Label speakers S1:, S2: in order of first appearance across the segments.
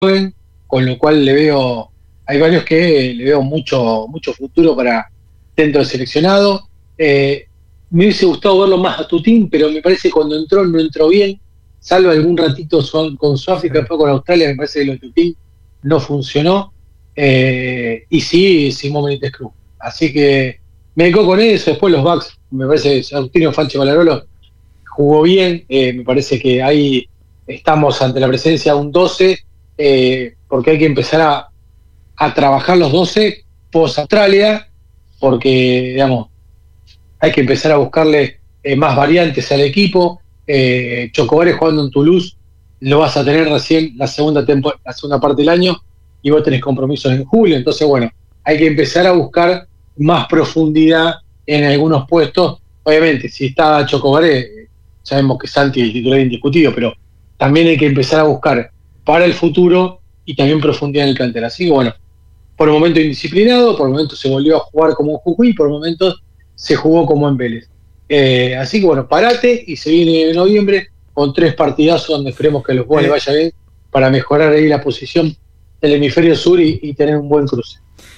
S1: joven, con lo cual hay varios que le veo mucho futuro para dentro del seleccionado. Me hubiese gustado verlo más a Tutín, pero me parece que cuando entró no entró bien, salvo algún ratito con Sudáfrica, después con Australia, me parece que lo de Tutín no funcionó. Y sí, Simón Benítez Cruz. Así que me quedo con eso. Después los backs, me parece que Agustinho Fanche Valarolo jugó bien. Me parece que ahí estamos ante la presencia de un 12, porque hay que empezar a trabajar los 12 post Australia, porque digamos hay que empezar a buscarle más variantes al equipo. Chocobares jugando en Toulouse lo vas a tener recién la segunda parte del año, y vos tenés compromisos en julio. Entonces, bueno, hay que empezar a buscar más profundidad en algunos puestos. Obviamente, si está Chocobares, sabemos que Santi es el titular indiscutido, pero también hay que empezar a buscar para el futuro y también profundidad en el plantel. Así que bueno, por un momento indisciplinado, por momentos se volvió a jugar como en Jujuy, por momentos se jugó como en Vélez. Así que bueno, parate y se viene en noviembre con 3 partidazos donde esperemos que a los jugadores les vaya bien para mejorar ahí la posición del hemisferio sur y tener un buen cruce.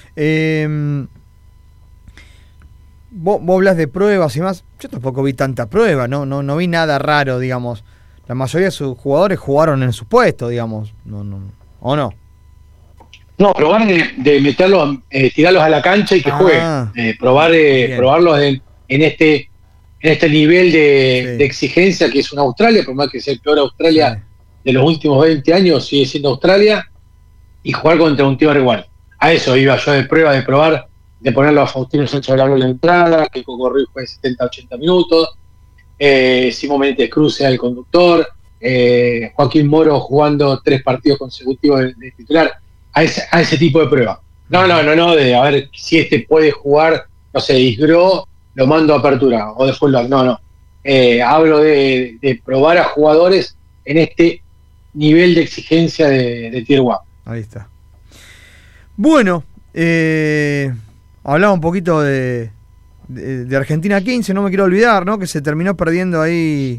S2: Vos hablas de pruebas y más. Yo tampoco vi tanta prueba, no vi nada raro, digamos. La mayoría de sus jugadores jugaron en su puesto, digamos. ¿O no?
S1: No, probar de meterlos, tirarlos a la cancha y que jueguen. Probarlos en este nivel de exigencia que es una Australia, por más que sea el peor Australia de los últimos 20 años, sigue siendo Australia, y jugar contra un tío igual. A eso iba yo de probar, de ponerlo a Faustino Sánchez Valarolo en la entrada, que Coco Ruiz juegue 70-80 minutos, Simón Benítez Cruz sea el conductor, Joaquín Moro jugando 3 partidos consecutivos de titular, a ese tipo de prueba. No, de a ver si puede jugar, no sé, Isgro, lo mando a apertura, o de fullback, no. Hablo de probar a jugadores en este nivel de exigencia de Tier 1.
S2: Ahí está. Bueno, hablaba un poquito de Argentina 15, no me quiero olvidar, ¿no? Que se terminó perdiendo ahí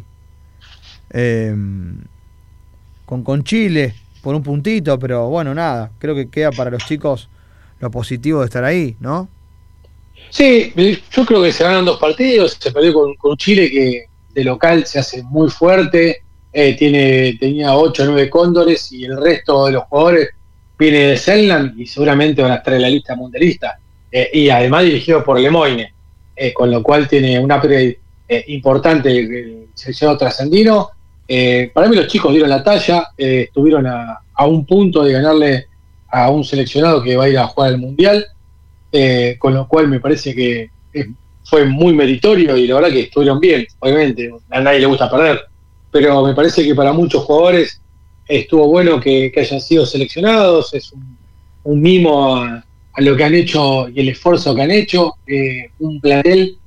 S2: con Chile por un puntito, pero bueno, nada, creo que queda para los chicos lo positivo de estar ahí, ¿no?
S1: Sí, yo creo que se ganan 2 partidos, se perdió con Chile, que de local se hace muy fuerte, tenía 8 o 9 cóndores, y el resto de los jugadores viene de Selland y seguramente van a estar en la lista mundialista, y además dirigido por Lemoine, con lo cual tiene un upgrade importante el seleccionado trasandino. Para mí los chicos dieron la talla, estuvieron a un punto de ganarle a un seleccionado que va a ir a jugar el Mundial, con lo cual me parece que fue muy meritorio, y la verdad que estuvieron bien. Obviamente a nadie le gusta perder, pero me parece que para muchos jugadores estuvo bueno que hayan sido seleccionados. Es un mimo a lo que han hecho y el esfuerzo que han hecho. Un plantel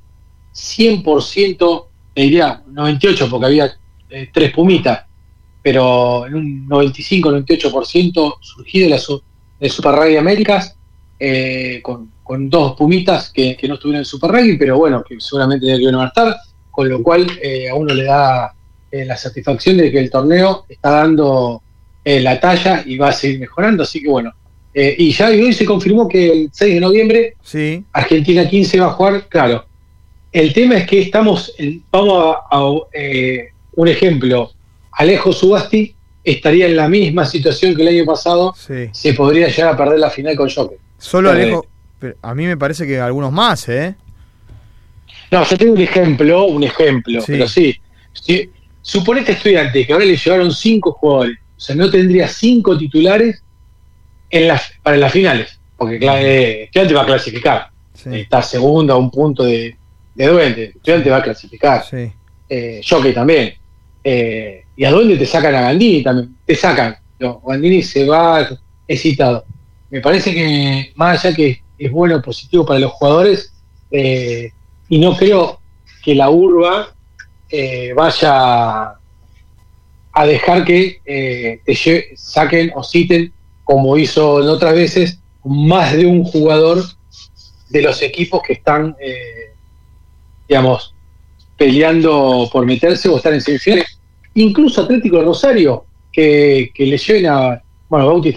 S1: 100%, te diría 98%, porque había 3 pumitas, pero en un 95-98% surgido de Super Rugby Américas, con 2 pumitas que no estuvieron en Super Rugby, pero bueno, que seguramente ya que van a estar, con lo cual a uno le da la satisfacción de que el torneo está dando la talla y va a seguir mejorando. Así que bueno, y ya hoy se confirmó que el 6 de noviembre
S2: sí,
S1: Argentina 15 va a jugar. Claro, el tema es que vamos a un ejemplo, Alejo Zugasti estaría en la misma situación que el año pasado,
S2: sí.
S1: Se podría llegar a perder la final con Joker.
S2: Solo Alejo, pero a mí me parece que algunos más,
S1: No, yo tengo un ejemplo, sí. Pero sí, suponete Estudiante que ahora le llevaron 5 jugadores, o sea, no tendría 5 titulares para las finales, porque Estudiante va a clasificar, sí. Está segundo a un punto de Duende, Estudiante va a clasificar,
S2: sí.
S1: Jockey también, y a Duende te sacan a Gandini también, Gandini se va, es citado. Me parece que más allá que es bueno, positivo para los jugadores, y no creo que la urba vaya a dejar que saquen o citen, como hizo en otras veces, más de un jugador de los equipos que están peleando por meterse o estar en semifinales. Incluso Atlético de Rosario, que le lleven a Bautista